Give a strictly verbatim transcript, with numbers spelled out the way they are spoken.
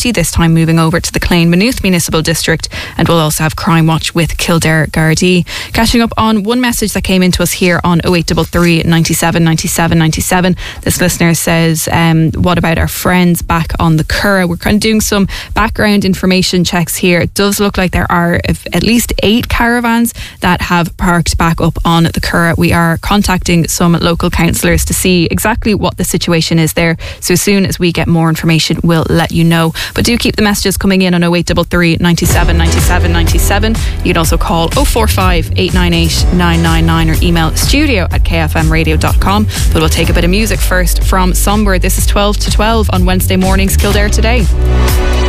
City, this time moving over to the Clane Maynooth Municipal District, and we'll also have Crime Watch with Kildare Gardaí. Catching up on one message that came into us here on oh eight three three, nine seven, nine seven, nine seven. This listener says, um, what about our friends back on the Curragh? We're kind of doing some background information checks here. It does look like there are at least eight caravans that have parked back up on the Curragh. We are contacting some local councillors to see exactly what the situation is there. So as soon as we get more information, we'll let you know. But do keep the messages coming in on oh eight three three, nine seven, nine seven, nine seven. You can also call oh four five, eight nine eight, nine nine nine or email studio at k f m radio dot com. But we'll take a bit of music first from Somber. This is twelve to twelve on Wednesday mornings, Kildare Today.